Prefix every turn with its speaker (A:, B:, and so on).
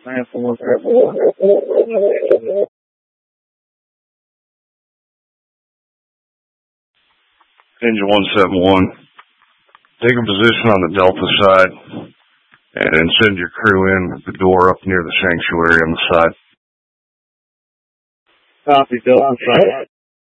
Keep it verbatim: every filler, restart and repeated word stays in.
A: Engine one seven one, take a position on the Delta side and then send your crew in at the door up near the sanctuary on the side.
B: Copy, Delta side.